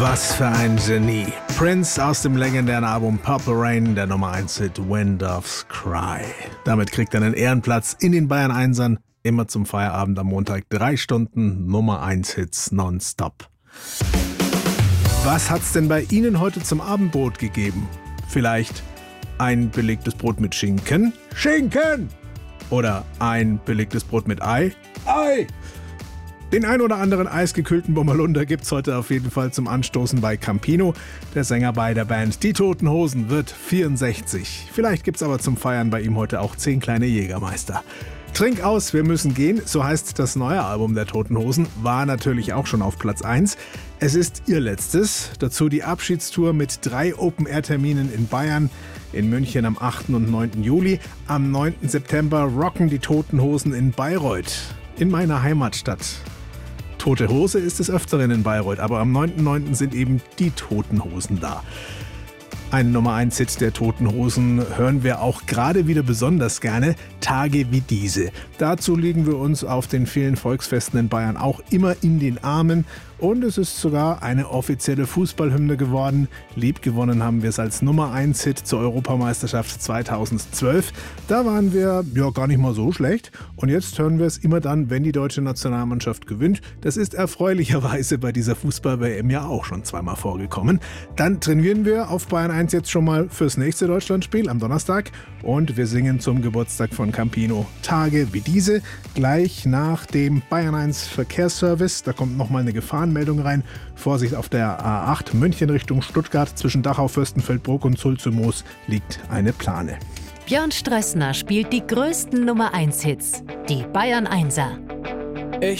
Was für ein Genie. Prince aus dem legendären Album Purple Rain, der Nummer 1-Hit When Doves Cry. Damit kriegt er einen Ehrenplatz in den Bayern 1ern, immer zum Feierabend am Montag 3 Stunden Nummer 1-Hits nonstop. Was hat's denn bei Ihnen heute zum Abendbrot gegeben? Vielleicht ein belegtes Brot mit Schinken? Schinken! Oder ein belegtes Brot mit Ei? Ei! Den ein oder anderen eisgekühlten Bommerlunder gibt's heute auf jeden Fall zum Anstoßen bei Campino. Der Sänger bei der Band Die Toten Hosen wird 64. Vielleicht gibt's aber zum Feiern bei ihm heute auch 10 kleine Jägermeister. Trink aus, wir müssen gehen, so heißt das neue Album der Toten Hosen, war natürlich auch schon auf Platz 1. Es ist ihr letztes, dazu die Abschiedstour mit 3 Open-Air-Terminen in Bayern, in München am 8. und 9. Juli. Am 9. September rocken die Toten Hosen in Bayreuth, in meiner Heimatstadt. Tote Hose ist des Öfteren in Bayreuth, aber am 9.9. sind eben die Toten Hosen da. Ein Nummer 1-Hit der Toten Hosen hören wir auch gerade wieder besonders gerne, Tage wie diese. Dazu liegen wir uns auf den vielen Volksfesten in Bayern auch immer in den Armen. Und es ist sogar eine offizielle Fußballhymne geworden. Liebgewonnen haben wir es als Nummer 1-Hit zur Europameisterschaft 2012. Da waren wir ja gar nicht mal so schlecht. Und jetzt hören wir es immer dann, wenn die deutsche Nationalmannschaft gewinnt. Das ist erfreulicherweise bei dieser Fußball-WM ja auch schon zweimal vorgekommen. Dann trainieren wir auf Bayern 1 jetzt schon mal fürs nächste Deutschlandspiel am Donnerstag. Und wir singen zum Geburtstag von Campino Tage wie diese. Gleich nach dem Bayern 1 Verkehrsservice. Da kommt nochmal eine Gefahrenmeldung rein. Vorsicht auf der A8 München Richtung Stuttgart. Zwischen Dachau, Fürstenfeldbruck und Sulzmoos liegt eine Plane. Björn Strössner spielt die größten Nummer 1 Hits, die Bayern 1er.